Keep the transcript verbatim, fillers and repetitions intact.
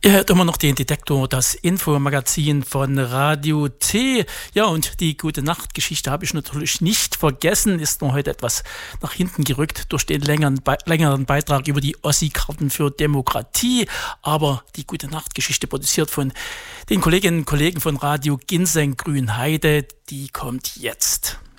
Ihr hört immer noch den Detektor, das Infomagazin von Radio T. Ja, und die Gute-Nacht-Geschichte habe ich natürlich nicht vergessen, ist nur heute etwas nach hinten gerückt durch den längeren, Be- längeren Beitrag über die Ossi-Karten für Demokratie. Aber die Gute-Nacht-Geschichte, produziert von den Kolleginnen und Kollegen von Radio Ginseng Grünheide, die kommt jetzt.